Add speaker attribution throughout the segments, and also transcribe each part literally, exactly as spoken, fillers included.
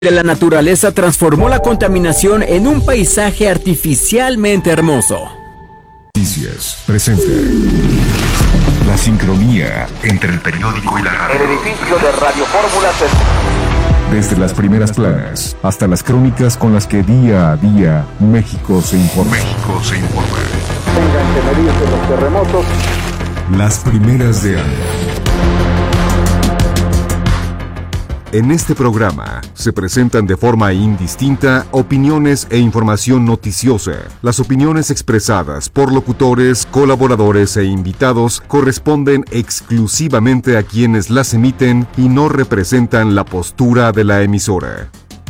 Speaker 1: de la naturaleza transformó la contaminación en un paisaje artificialmente hermoso.
Speaker 2: Noticias presenta la sincronía entre el periódico y la radio.
Speaker 3: El edificio de Radio Fórmula se...
Speaker 2: Desde las primeras planas hasta las crónicas con las que día a día México se informa. México se informa.
Speaker 3: Tengan que medirse los terremotos.
Speaker 2: Las primeras de año. En este programa se presentan de forma indistinta opiniones e información noticiosa. Las opiniones expresadas por locutores, colaboradores e invitados corresponden exclusivamente a quienes las emiten y no representan la postura de la emisora.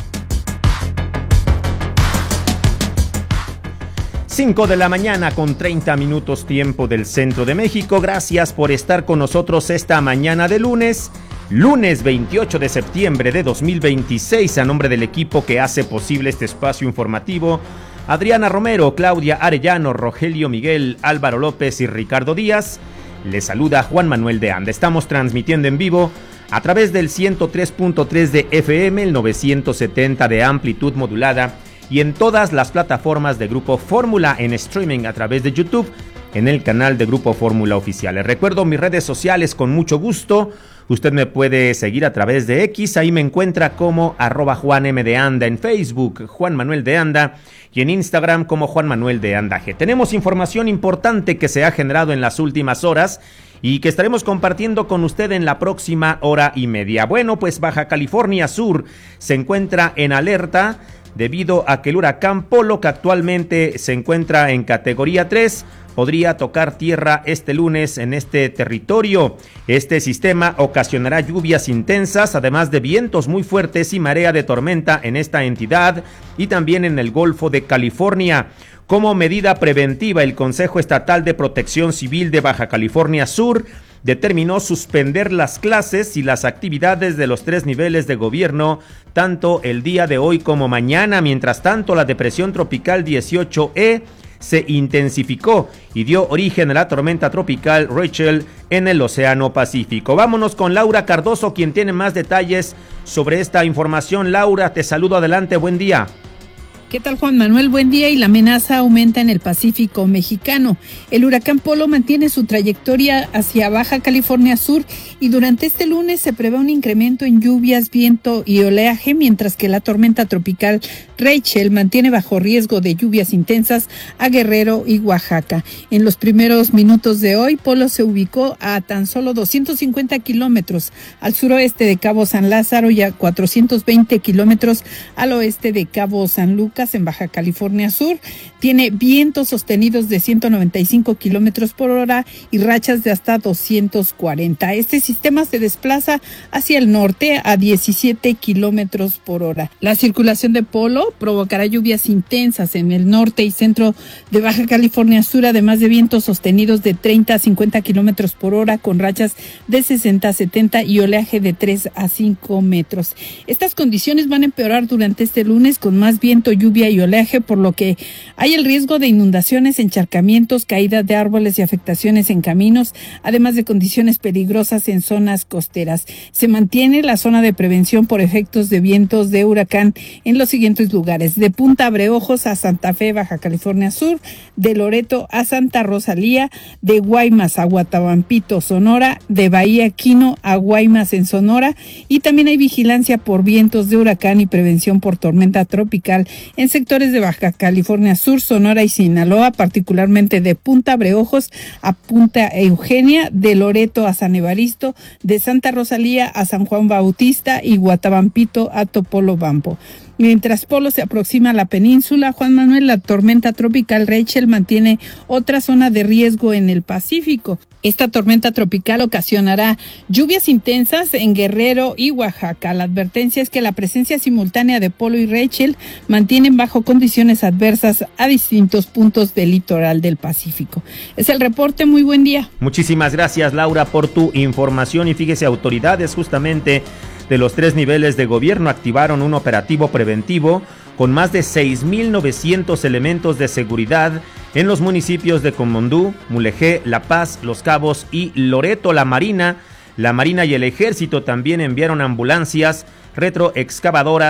Speaker 4: cinco de la mañana con treinta minutos tiempo del centro de México. Gracias por estar con nosotros esta mañana de lunes. Lunes veintiocho de septiembre de dos mil veintiséis, a nombre del equipo que hace posible este espacio informativo, Adriana Romero, Claudia Arellano, Rogelio Miguel, Álvaro López y Ricardo Díaz, les saluda Juan Manuel de Anda. Estamos transmitiendo en vivo a través del ciento tres punto tres de F M, el novecientos setenta de amplitud modulada y en todas las plataformas de Grupo Fórmula en streaming a través de YouTube, en el canal de Grupo Fórmula Oficial. Les recuerdo mis redes sociales con mucho gusto. Usted me puede seguir a través de X, ahí me encuentra como arroba Juan M de Anda, en Facebook Juan Manuel de Anda y en Instagram como Juan Manuel de Anda G. Tenemos información importante que se ha generado en las últimas horas y que estaremos compartiendo con usted en la próxima hora y media. Bueno, pues Baja California Sur se encuentra en alerta debido a que el huracán Polo, que actualmente se encuentra en categoría tres, podría tocar tierra este lunes en este territorio. Este sistema ocasionará lluvias intensas, además de vientos muy fuertes y marea de tormenta en esta entidad y también en el Golfo de California. Como medida preventiva, el Consejo Estatal de Protección Civil de Baja California Sur determinó suspender las clases y las actividades de los tres niveles de gobierno, tanto el día de hoy como mañana. Mientras tanto, la depresión tropical dieciocho E se intensificó y dio origen a la tormenta tropical Rachel en el Océano Pacífico. Vámonos con Laura Cardoso, quien tiene más detalles sobre esta información. Laura, te saludo, adelante, buen día.
Speaker 5: ¿Qué tal, Juan Manuel? Buen día. Y la amenaza aumenta en el Pacífico mexicano. El huracán Polo mantiene su trayectoria hacia Baja California Sur y durante este lunes se prevé un incremento en lluvias, viento y oleaje, mientras que la tormenta tropical Rachel mantiene bajo riesgo de lluvias intensas a Guerrero y Oaxaca. En los primeros minutos de hoy, Polo se ubicó a tan solo doscientos cincuenta kilómetros al suroeste de Cabo San Lázaro y a cuatrocientos veinte kilómetros al oeste de Cabo San Lucas, en Baja California Sur. Tiene vientos sostenidos de ciento noventa y cinco kilómetros por hora y rachas de hasta doscientos cuarenta. Este sistema se desplaza hacia el norte a diecisiete kilómetros por hora. La circulación de Polo provocará lluvias intensas en el norte y centro de Baja California Sur, además de vientos sostenidos de treinta a cincuenta kilómetros por hora con rachas de sesenta a setenta y oleaje de tres a cinco metros. Estas condiciones van a empeorar durante este lunes con más viento, lluvia y oleaje, por lo que hay el riesgo de inundaciones, encharcamientos, caídas de árboles y afectaciones en caminos, además de condiciones peligrosas en zonas costeras. Se mantiene la zona de prevención por efectos de vientos de huracán en los siguientes lugares: de Punta Abreojos a Santa Fe, Baja California Sur, de Loreto a Santa Rosalía, de Guaymas a Guatabampito, Sonora, de Bahía Quino a Guaymas en Sonora, y también hay vigilancia por vientos de huracán y prevención por tormenta tropical en sectores de Baja California Sur, Sonora y Sinaloa, particularmente de Punta Abreojos a Punta Eugenia, de Loreto a San Evaristo, de Santa Rosalía a San Juan Bautista y Guatabampito a Topolobampo. Mientras Polo se aproxima a la península, Juan Manuel, la tormenta tropical Rachel mantiene otra zona de riesgo en el Pacífico. Esta tormenta tropical ocasionará lluvias intensas en Guerrero y Oaxaca. La advertencia es que la presencia simultánea de Polo y Rachel mantienen bajo condiciones adversas a distintos puntos del litoral del Pacífico. Es el reporte, muy buen día.
Speaker 4: Muchísimas gracias, Laura, por tu información. Y fíjese, autoridades justamente de los tres niveles de gobierno activaron un operativo preventivo con más de seis mil novecientos elementos de seguridad en los municipios de Comondú, Mulegé, La Paz, Los Cabos y Loreto. La Marina, la Marina y el Ejército también enviaron ambulancias, retroexcavadoras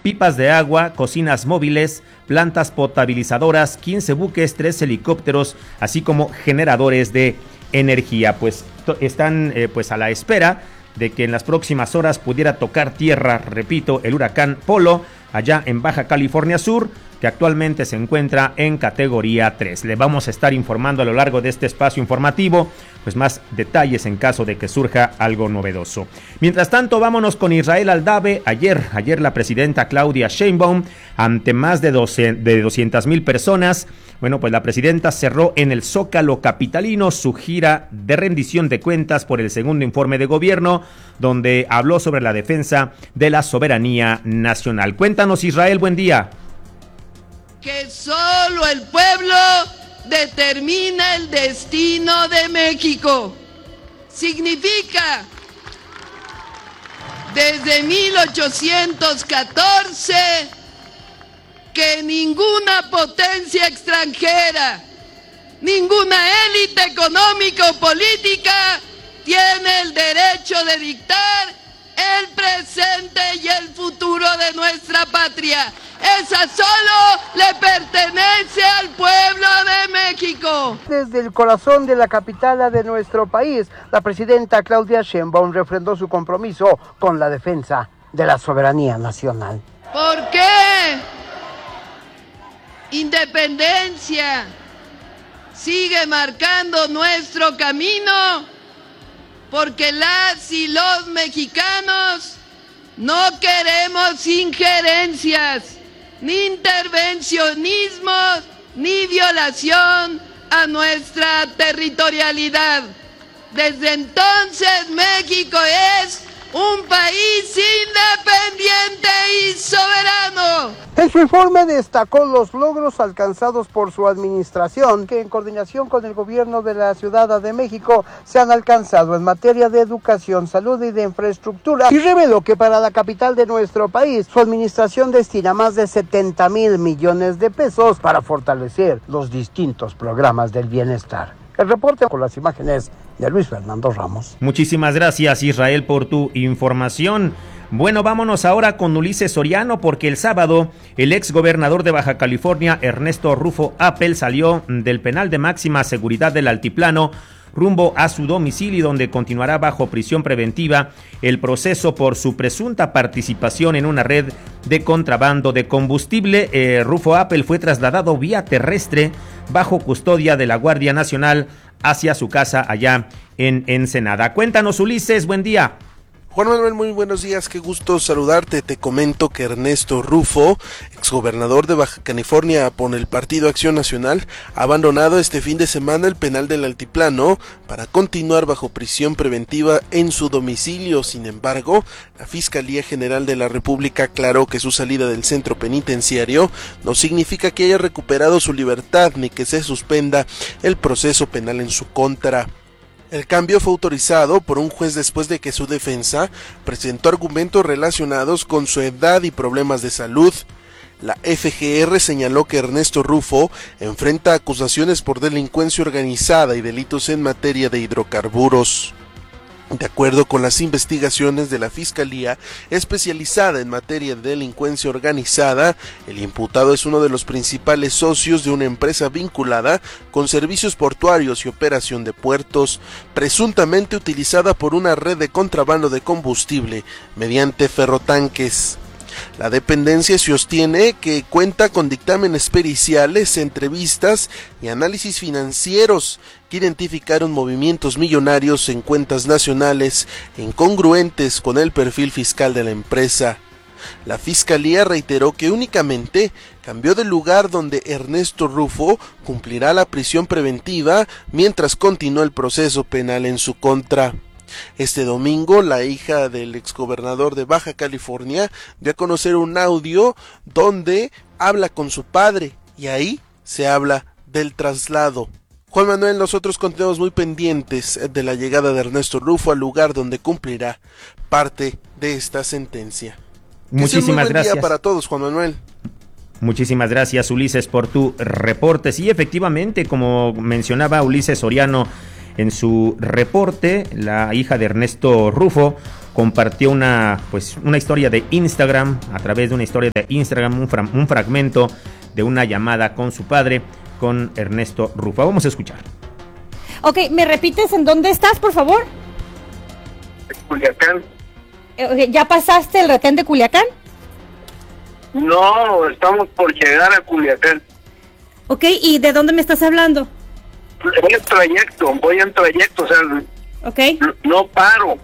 Speaker 4: pipas de agua, cocinas móviles, plantas potabilizadoras, quince buques, tres helicópteros, así como generadores de energía. Pues to- están eh, pues a la espera de que en las próximas horas pudiera tocar tierra, repito, el huracán Polo, allá en Baja California Sur, que actualmente se encuentra en categoría tres. Le vamos a estar informando a lo largo de este espacio informativo, pues más detalles en caso de que surja algo novedoso. Mientras tanto, vámonos con Israel Aldave. Ayer, ayer la presidenta Claudia Sheinbaum, ante más de, doce, de doscientas mil personas, bueno, pues la presidenta cerró en el Zócalo capitalino su gira de rendición de cuentas por el segundo informe de gobierno, donde habló sobre la defensa de la soberanía nacional. Cuéntanos, Israel, buen día.
Speaker 6: Que solo el pueblo determina el destino de México. Significa, desde mil ochocientos catorce, que ninguna potencia extranjera, ninguna élite económica o política tiene el derecho de dictar el presente y el futuro de nuestra patria. Esa solo le pertenece al pueblo de México.
Speaker 7: Desde el corazón de la capital de nuestro país, la presidenta Claudia Sheinbaum refrendó su compromiso con la defensa de la soberanía nacional.
Speaker 6: ¿Por qué? Independencia sigue marcando nuestro camino, porque las y los mexicanos no queremos injerencias, ni intervencionismo, ni violación a nuestra territorialidad. Desde entonces México es un país independiente y soberano.
Speaker 7: En su informe destacó los logros alcanzados por su administración, que en coordinación con el gobierno de la Ciudad de México se han alcanzado en materia de educación, salud y de infraestructura, y reveló que para la capital de nuestro país, su administración destina más de setenta mil millones de pesos para fortalecer los distintos programas del bienestar. El reporte con las imágenes de Luis Fernando Ramos.
Speaker 4: Muchísimas gracias, Israel, por tu información. Bueno, vámonos ahora con Ulises Soriano, porque el sábado el ex gobernador de Baja California, Ernesto Rufo Appel, salió del penal de máxima seguridad del Altiplano rumbo a su domicilio, donde continuará bajo prisión preventiva el proceso por su presunta participación en una red de contrabando de combustible. Eh, Rufo Appel fue trasladado vía terrestre bajo custodia de la Guardia Nacional hacia su casa allá en Ensenada. Cuéntanos, Ulises, buen día.
Speaker 8: Juan Manuel, muy buenos días, qué gusto saludarte. Te comento que Ernesto Rufo, exgobernador de Baja California por el Partido Acción Nacional, ha abandonado este fin de semana el penal del Altiplano para continuar bajo prisión preventiva en su domicilio. Sin embargo, la Fiscalía General de la República aclaró que su salida del centro penitenciario no significa que haya recuperado su libertad ni que se suspenda el proceso penal en su contra. El cambio fue autorizado por un juez después de que su defensa presentó argumentos relacionados con su edad y problemas de salud. La F G R señaló que Ernesto Rufo enfrenta acusaciones por delincuencia organizada y delitos en materia de hidrocarburos. De acuerdo con las investigaciones de la Fiscalía especializada en materia de delincuencia organizada, el imputado es uno de los principales socios de una empresa vinculada con servicios portuarios y operación de puertos, presuntamente utilizada por una red de contrabando de combustible mediante ferrotanques. La dependencia sostiene que cuenta con dictámenes periciales, entrevistas y análisis financieros que identificaron movimientos millonarios en cuentas nacionales incongruentes con el perfil fiscal de la empresa. La Fiscalía reiteró que únicamente cambió de lugar donde Ernesto Rufo cumplirá la prisión preventiva mientras continúa el proceso penal en su contra. Este domingo, la hija del exgobernador de Baja California dio a conocer un audio donde habla con su padre y ahí se habla del traslado. Juan Manuel, nosotros continuamos muy pendientes de la llegada de Ernesto Rufo al lugar donde cumplirá parte de esta sentencia.
Speaker 4: Muchísimas gracias.
Speaker 8: Día para todos, Juan Manuel.
Speaker 4: Muchísimas gracias, Ulises, por tu reporte. Sí, efectivamente, como mencionaba Ulises Soriano, En su reporte, la hija de Ernesto Rufo compartió una, pues, una historia de Instagram, a través de una historia de Instagram, un, fra- un fragmento de una llamada con su padre, con Ernesto Rufo. Vamos a escuchar.
Speaker 9: Ok, ¿me repites en dónde estás, por favor?
Speaker 10: Culiacán.
Speaker 9: Eh, ¿Ya pasaste el retén de Culiacán?
Speaker 10: No, estamos por llegar a Culiacán.
Speaker 9: Ok, ¿y de dónde me estás hablando?
Speaker 10: Voy en trayecto, voy en trayecto, o sea,
Speaker 9: okay.
Speaker 10: no, no paro.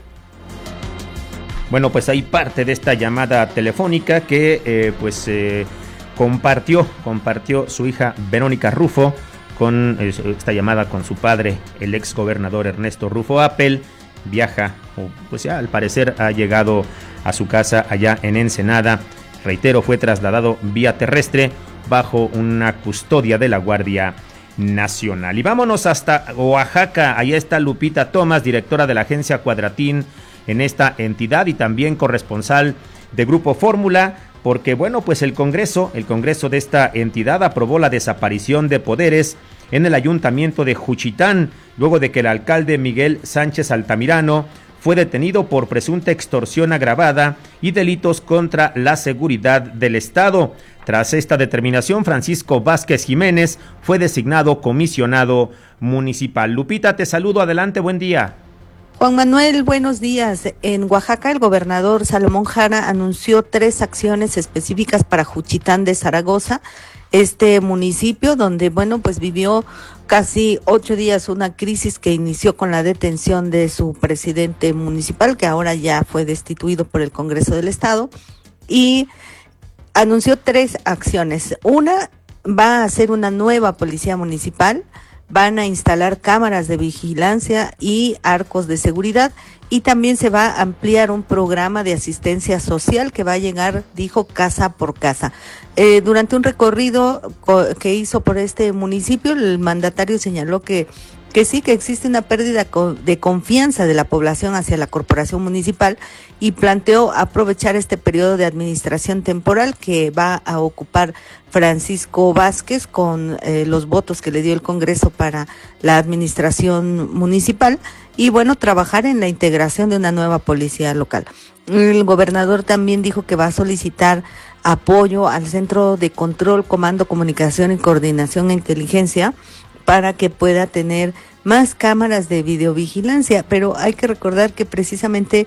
Speaker 4: Bueno, pues hay parte de esta llamada telefónica que eh, pues eh, compartió, compartió su hija Verónica Rufo con eh, esta llamada con su padre, el ex gobernador Ernesto Rufo Appel. Viaja, o pues ya al parecer ha llegado a su casa allá en Ensenada. Reitero, fue trasladado vía terrestre bajo una custodia de la Guardia Nacional. Y vámonos hasta Oaxaca. Allá está Lupita Tomás, directora de la agencia Cuadratín en esta entidad y también corresponsal de Grupo Fórmula, porque bueno, pues el Congreso, el Congreso de esta entidad aprobó la desaparición de poderes en el ayuntamiento de Juchitán, luego de que el alcalde Miguel Sánchez Altamirano fue detenido por presunta extorsión agravada y delitos contra la seguridad del Estado. Tras esta determinación, Francisco Vázquez Jiménez fue designado comisionado municipal. Lupita, te saludo, adelante, buen día.
Speaker 11: Juan Manuel, buenos días. En Oaxaca, el gobernador Salomón Jara anunció tres acciones específicas para Juchitán de Zaragoza, este municipio donde, bueno, pues vivió casi ocho días una crisis que inició con la detención de su presidente municipal, que ahora ya fue destituido por el Congreso del Estado, y anunció tres acciones. Una, va a hacer una nueva policía municipal, van a instalar cámaras de vigilancia y arcos de seguridad, y también se va a ampliar un programa de asistencia social que va a llegar, dijo, casa por casa. Eh, durante un recorrido co- que hizo por este municipio, el mandatario señaló que que sí, que existe una pérdida de confianza de la población hacia la corporación municipal y planteó aprovechar este periodo de administración temporal que va a ocupar Francisco Vázquez con eh, los votos que le dio el Congreso para la administración municipal y bueno, trabajar en la integración de una nueva policía local. El gobernador también dijo que va a solicitar apoyo al Centro de Control, Comando, Comunicación y Coordinación e Inteligencia para que pueda tener más cámaras de videovigilancia, pero hay que recordar que precisamente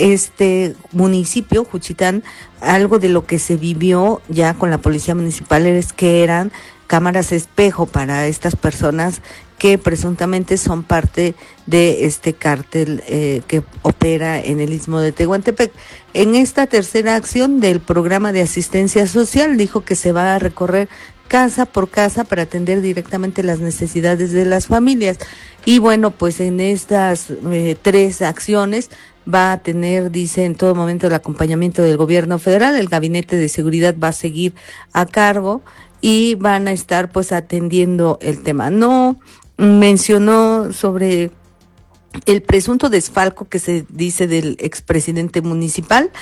Speaker 11: este municipio, Juchitán, algo de lo que se vivió ya con la policía municipal es que eran cámaras espejo para estas personas que presuntamente son parte de este cártel eh, que opera en el Istmo de Tehuantepec. En esta tercera acción del programa de asistencia social dijo que se va a recorrer casa por casa para atender directamente las necesidades de las familias. Y bueno, pues en estas eh, tres acciones va a tener, dice, en todo momento el acompañamiento del gobierno federal, el gabinete de seguridad va a seguir a cargo y van a estar pues atendiendo el tema. No mencionó sobre el presunto desfalco que se dice del expresidente municipal.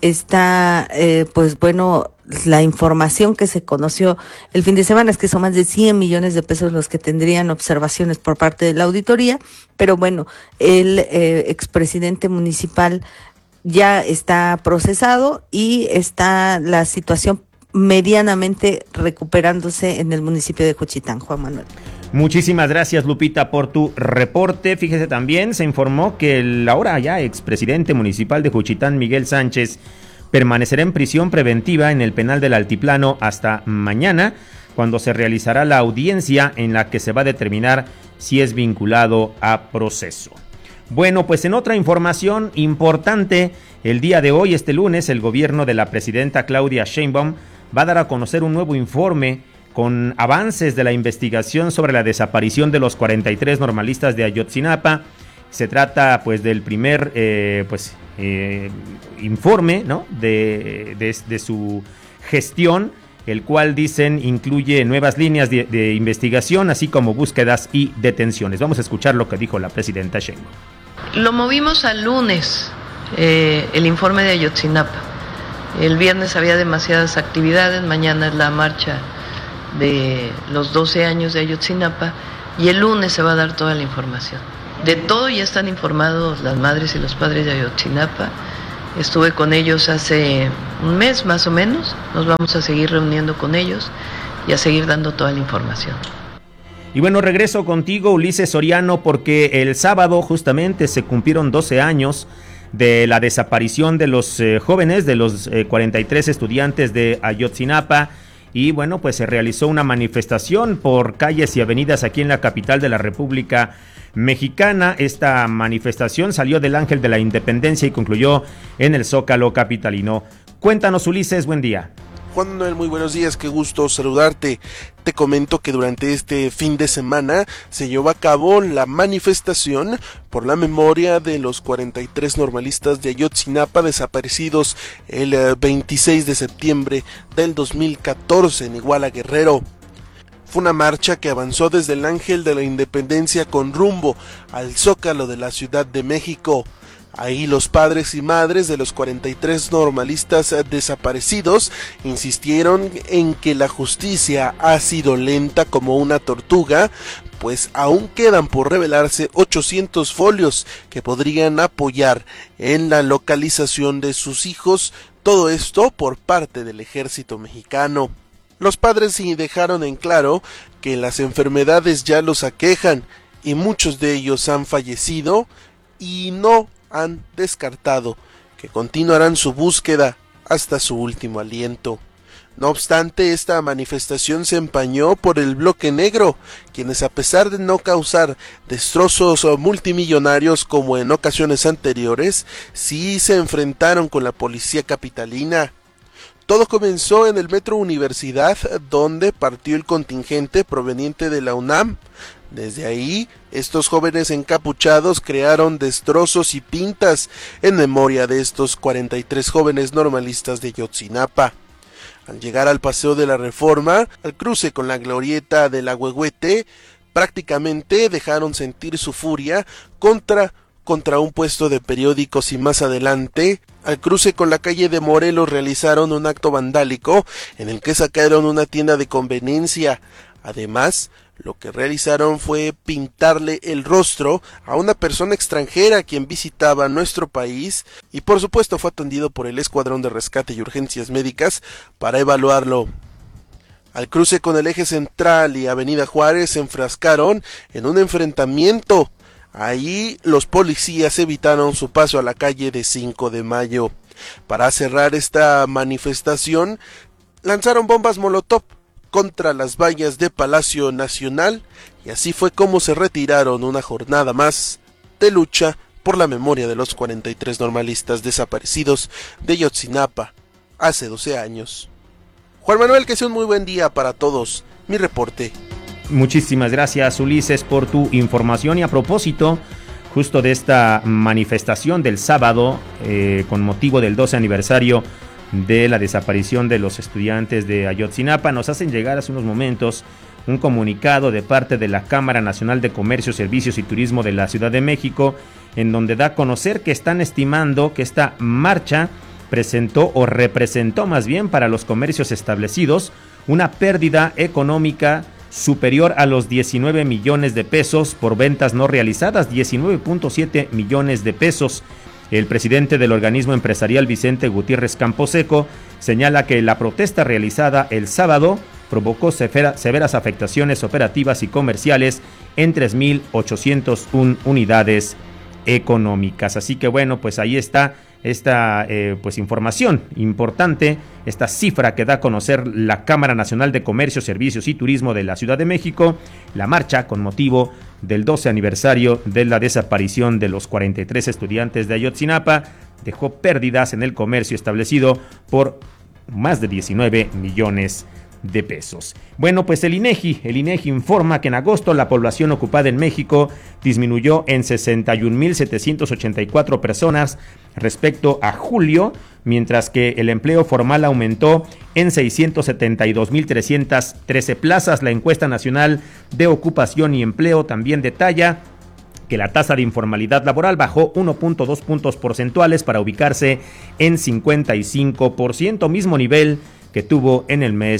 Speaker 11: Está, eh, pues bueno, la información que se conoció el fin de semana es que son más de cien millones de pesos los que tendrían observaciones por parte de la auditoría, pero bueno, el eh, expresidente municipal ya está procesado y está la situación medianamente recuperándose en el municipio de Juchitán. Juan Manuel.
Speaker 4: Muchísimas gracias, Lupita, por tu reporte. Fíjese también, se informó que el ahora ya expresidente municipal de Juchitán, Miguel Sánchez, permanecerá en prisión preventiva en el penal del Altiplano hasta mañana, cuando se realizará la audiencia en la que se va a determinar si es vinculado a proceso. Bueno, pues en otra información importante, el día de hoy, este lunes, el gobierno de la presidenta Claudia Sheinbaum va a dar a conocer un nuevo informe con avances de la investigación sobre la desaparición de los cuarenta y tres normalistas de Ayotzinapa. Se trata pues del primer eh, pues eh, informe, ¿no? de, de, de su gestión, el cual dicen incluye nuevas líneas de, de investigación, así como búsquedas y detenciones. Vamos a escuchar lo que dijo la presidenta Sheinbaum.
Speaker 12: Lo movimos al lunes, eh, el informe de Ayotzinapa. El viernes había demasiadas actividades, mañana es la marcha de los doce años de Ayotzinapa y el lunes se va a dar toda la información. De todo ya están informados las madres y los padres de Ayotzinapa. Estuve con ellos hace un mes más o menos. Nos vamos a seguir reuniendo con ellos y a seguir dando toda la información.
Speaker 4: Y bueno, regreso contigo, Ulises Soriano, porque el sábado justamente se cumplieron doce años de la desaparición de los eh, jóvenes, de los eh, cuarenta y tres estudiantes de Ayotzinapa. Y bueno, pues se realizó una manifestación por calles y avenidas aquí en la capital de la República Mexicana. Esta manifestación salió del Ángel de la Independencia y concluyó en el Zócalo capitalino. Cuéntanos, Ulises, buen día.
Speaker 8: Juan Manuel, muy buenos días, qué gusto saludarte. Te comento que durante este fin de semana se llevó a cabo la manifestación por la memoria de los cuarenta y tres normalistas de Ayotzinapa desaparecidos el veintiséis de septiembre del dos mil catorce en Iguala, Guerrero. Fue una marcha que avanzó desde el Ángel de la Independencia con rumbo al Zócalo de la Ciudad de México. Ahí los padres y madres de los cuarenta y tres normalistas desaparecidos insistieron en que la justicia ha sido lenta como una tortuga, pues aún quedan por revelarse ochocientos folios que podrían apoyar en la localización de sus hijos, todo esto por parte del ejército mexicano. Los padres sí dejaron en claro que las enfermedades ya los aquejan y muchos de ellos han fallecido y no han descartado que continuarán su búsqueda hasta su último aliento. No obstante, esta manifestación se empañó por el Bloque Negro, quienes a pesar de no causar destrozos multimillonarios como en ocasiones anteriores, sí se enfrentaron con la policía capitalina. Todo comenzó en el Metro Universidad, donde partió el contingente proveniente de la UNAM. Desde ahí, estos jóvenes encapuchados crearon destrozos y pintas en memoria de estos cuarenta y tres jóvenes normalistas de Ayotzinapa. Al llegar al Paseo de la Reforma, al cruce con la glorieta del Ahuehuete, prácticamente dejaron sentir su furia contra, contra un puesto de periódicos y más adelante, al cruce con la calle de Morelos, realizaron un acto vandálico en el que sacaron una tienda de conveniencia. Además, lo que realizaron fue pintarle el rostro a una persona extranjera quien visitaba nuestro país y por supuesto fue atendido por el Escuadrón de Rescate y Urgencias Médicas para evaluarlo. Al cruce con el Eje Central y Avenida Juárez se enfrascaron en un enfrentamiento. Ahí los policías evitaron su paso a la calle de cinco de mayo. Para cerrar esta manifestación, lanzaron bombas molotov contra las vallas de Palacio Nacional y así fue como se retiraron una jornada más de lucha por la memoria de los cuarenta y tres normalistas desaparecidos de Ayotzinapa hace doce años. Juan Manuel, que sea un muy buen día para todos. Mi reporte.
Speaker 4: Muchísimas gracias, Ulises, por tu información. Y a propósito justo de esta manifestación del sábado eh, con motivo del doce aniversario de la desaparición de los estudiantes de Ayotzinapa, nos hacen llegar hace unos momentos un comunicado de parte de la Cámara Nacional de Comercio, Servicios y Turismo de la Ciudad de México, en donde da a conocer que están estimando que esta marcha presentó o representó más bien para los comercios establecidos una pérdida económica superior a los diecinueve millones de pesos por ventas no realizadas, diecinueve punto siete millones de pesos. El presidente del organismo empresarial, Vicente Gutiérrez Camposeco, señala que la protesta realizada el sábado provocó severa, severas afectaciones operativas y comerciales en tres mil ochocientas una unidades económicas. Así que bueno, pues ahí está esta eh, pues información importante, esta cifra que da a conocer la Cámara Nacional de Comercio, Servicios y Turismo de la Ciudad de México. La marcha con motivo del doce aniversario de la desaparición de los cuarenta y tres estudiantes de Ayotzinapa dejó pérdidas en el comercio establecido por más de diecinueve millones de pesos. Bueno, pues el INEGI, el INEGI informa que en agosto la población ocupada en México disminuyó en sesenta y un mil setecientas ochenta y cuatro personas respecto a julio, mientras que el empleo formal aumentó en seiscientas setenta y dos mil trescientas trece plazas. La encuesta nacional de ocupación y empleo también detalla que la tasa de informalidad laboral bajó uno punto dos puntos porcentuales para ubicarse en cincuenta y cinco por ciento, mismo nivel que tuvo en el mes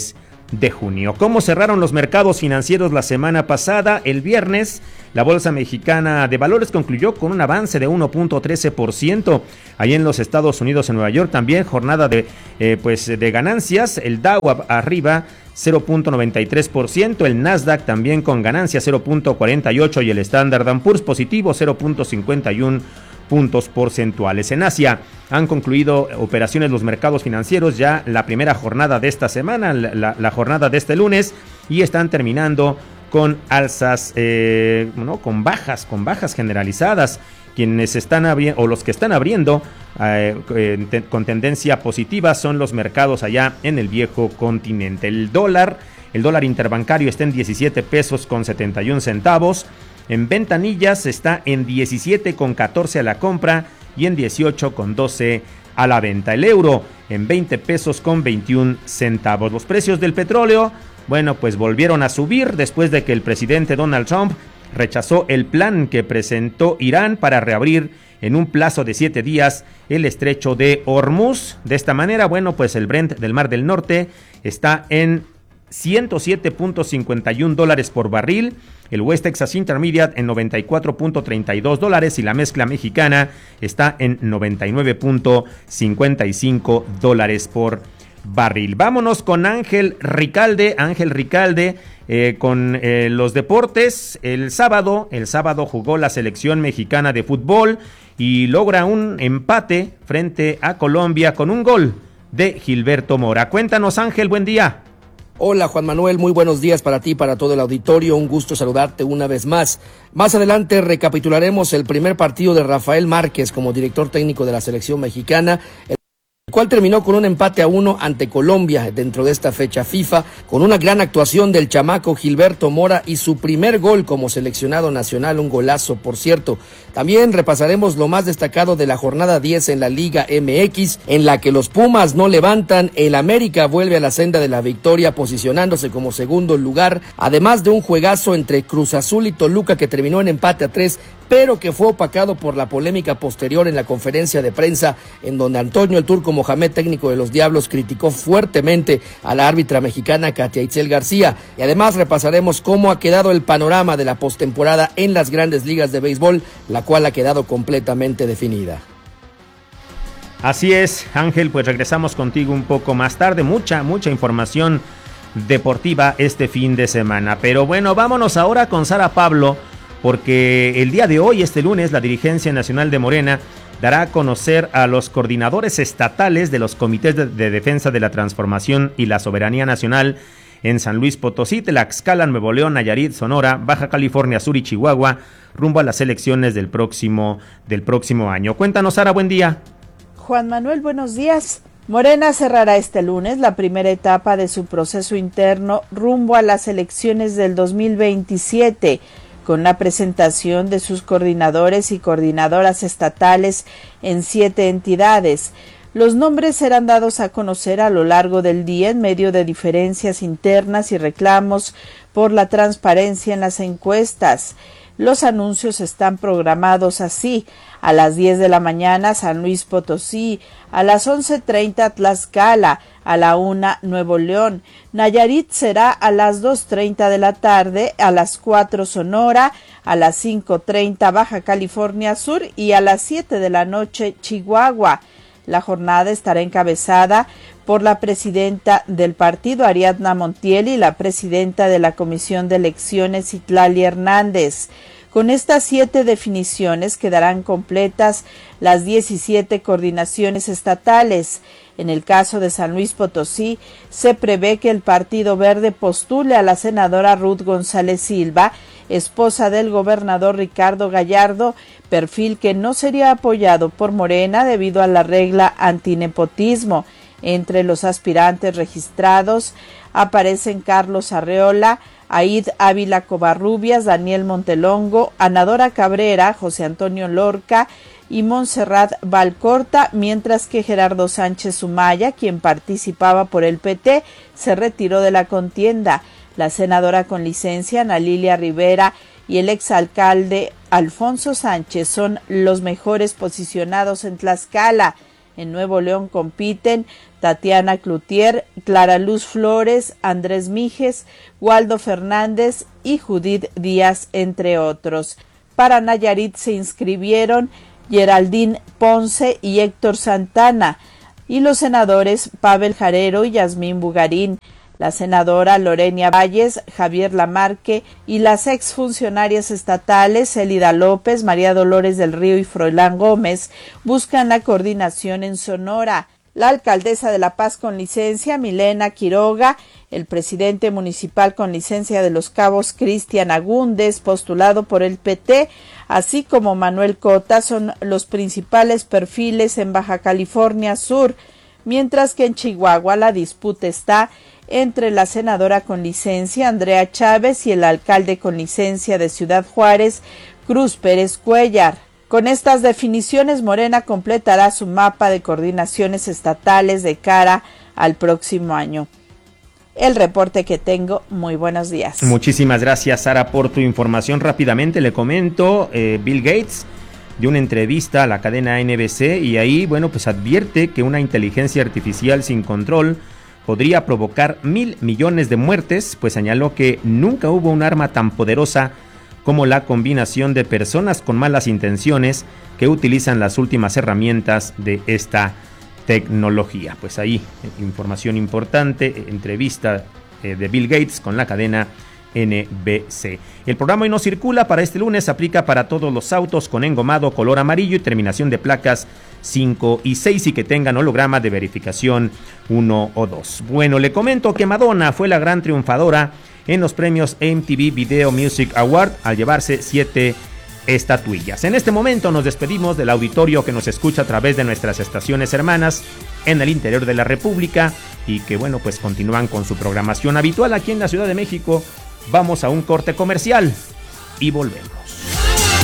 Speaker 4: de junio. ¿Cómo cerraron los mercados financieros la semana pasada? El viernes, la Bolsa Mexicana de Valores concluyó con un avance de uno punto trece por ciento. Ahí en los Estados Unidos, en Nueva York, también jornada de, eh, pues, de ganancias. El Dow arriba cero punto noventa y tres por ciento, el Nasdaq también con ganancias cero punto cuarenta y ocho y el Standard and Poor's positivo cero punto cincuenta y uno puntos porcentuales. En Asia han concluido operaciones los mercados financieros ya la primera jornada de esta semana, la, la jornada de este lunes, y están terminando con alzas, eh, ¿no? con bajas, con bajas generalizadas. Quienes están abriendo, o los que están abriendo eh, eh, te, con tendencia positiva son los mercados allá en el viejo continente. El dólar, el dólar interbancario está en diecisiete pesos con setenta y un centavos. En ventanillas está en diecisiete con catorce a la compra y en dieciocho con doce a la venta. El euro en veinte pesos con veintiún centavos. Los precios del petróleo, bueno, pues volvieron a subir después de que el presidente Donald Trump rechazó el plan que presentó Irán para reabrir en un plazo de siete días el estrecho de Hormuz. De esta manera, bueno, pues el Brent del Mar del Norte está en ciento siete punto cincuenta y uno dólares por barril, el West Texas Intermediate en noventa y cuatro punto treinta y dos dólares y la mezcla mexicana está en noventa y nueve punto cincuenta y cinco dólares por barril. Vámonos con Ángel Ricalde, Ángel Ricalde eh, con eh, los deportes. El sábado, el sábado jugó la selección mexicana de fútbol y logra un empate frente a Colombia con un gol de Gilberto Mora. Cuéntanos, Ángel, buen día.
Speaker 13: Hola Juan Manuel, muy buenos días para ti y para todo el auditorio, un gusto saludarte una vez más. Más adelante recapitularemos el primer partido de Rafael Márquez como director técnico de la selección mexicana, el cual terminó con un empate a uno ante Colombia dentro de esta fecha FIFA, con una gran actuación del chamaco Gilberto Mora y su primer gol como seleccionado nacional, un golazo por cierto. También repasaremos lo más destacado de la jornada diez en la Liga M X, en la que los Pumas no levantan, el América vuelve a la senda de la victoria posicionándose como segundo lugar, además de un juegazo entre Cruz Azul y Toluca que terminó en empate a tres, pero que fue opacado por la polémica posterior en la conferencia de prensa, en donde Antonio el Turco Mohamed, técnico de los Diablos, criticó fuertemente a la árbitra mexicana Katia Itzel García. Y además repasaremos cómo ha quedado el panorama de la postemporada en las grandes ligas de béisbol, la cual ha quedado completamente definida.
Speaker 4: Así es, Ángel, pues regresamos contigo un poco más tarde. Mucha, mucha información deportiva este fin de semana. Pero bueno, vámonos ahora con Sara Pablo, porque el día de hoy, este lunes, la dirigencia nacional de Morena dará a conocer a los coordinadores estatales de los comités de, de defensa de la transformación y la soberanía nacional en San Luis Potosí, Tlaxcala, Nuevo León, Nayarit, Sonora, Baja California Sur y Chihuahua, rumbo a las elecciones del próximo, del próximo año. Cuéntanos, Sara, buen día.
Speaker 14: Juan Manuel, buenos días. Morena cerrará este lunes la primera etapa de su proceso interno rumbo a las elecciones del dos mil veintisiete, con la presentación de sus coordinadores y coordinadoras estatales en siete entidades. Los nombres serán dados a conocer a lo largo del día en medio de diferencias internas y reclamos por la transparencia en las encuestas. Los anuncios están programados así: a las diez de la mañana San Luis Potosí, a las once treinta Tlaxcala, a la una Nuevo León, Nayarit será a las dos treinta de la tarde, a las cuatro Sonora, a las cinco treinta Baja California Sur y a las siete de la noche Chihuahua. La jornada estará encabezada por la presidenta del partido, Ariadna Montiel, y la presidenta de la Comisión de Elecciones, Itlali Hernández. Con estas siete definiciones quedarán completas las diecisiete coordinaciones estatales. En el caso de San Luis Potosí, se prevé que el Partido Verde postule a la senadora Ruth González Silva, esposa del gobernador Ricardo Gallardo, perfil que no sería apoyado por Morena debido a la regla antinepotismo. Entre los aspirantes registrados aparecen Carlos Arreola, Aid Ávila Covarrubias, Daniel Montelongo, Anadora Cabrera, José Antonio Lorca y Montserrat Valcorta, mientras que Gerardo Sánchez Sumaya, quien participaba por el P T, se retiró de la contienda. La senadora con licencia, Ana Lilia Rivera, y el exalcalde Alfonso Sánchez son los mejores posicionados en Tlaxcala. En Nuevo León compiten Tatiana Cloutier, Clara Luz Flores, Andrés Mijes, Waldo Fernández y Judith Díaz, entre otros. Para Nayarit se inscribieron Geraldine Ponce y Héctor Santana, y los senadores Pavel Jarero y Yasmín Bugarín, la senadora Lorenia Valles, Javier Lamarque y las exfuncionarias estatales Elida López, María Dolores del Río y Froilán Gómez buscan la coordinación en Sonora. La alcaldesa de La Paz con licencia, Milena Quiroga, el presidente municipal con licencia de Los Cabos, Cristian Agúndez, postulado por el P T, así como Manuel Cota, son los principales perfiles en Baja California Sur, mientras que en Chihuahua la disputa está entre la senadora con licencia, Andrea Chávez, y el alcalde con licencia de Ciudad Juárez, Cruz Pérez Cuellar. Con estas definiciones, Morena completará su mapa de coordinaciones estatales de cara al próximo año. El reporte que tengo. Muy buenos días.
Speaker 4: Muchísimas gracias, Sara, por tu información. Rápidamente le comento, eh, Bill Gates dio una entrevista a la cadena N B C y ahí, bueno, pues advierte que una inteligencia artificial sin control podría provocar mil millones de muertes, pues señaló que nunca hubo un arma tan poderosa como la combinación de personas con malas intenciones que utilizan las últimas herramientas de esta tecnología. Pues ahí, información importante, entrevista eh, de Bill Gates con la cadena N B C. El programa hoy no circula para este lunes, aplica para todos los autos con engomado color amarillo y terminación de placas cinco y seis y que tengan holograma de verificación uno o dos. Bueno, le comento que Madonna fue la gran triunfadora en los premios M T V Video Music Award al llevarse siete estatuillas. En este momento nos despedimos del auditorio que nos escucha a través de nuestras estaciones hermanas en el interior de la República y que, bueno, pues continúan con su programación habitual aquí en la Ciudad de México. Vamos a un corte comercial y volvemos.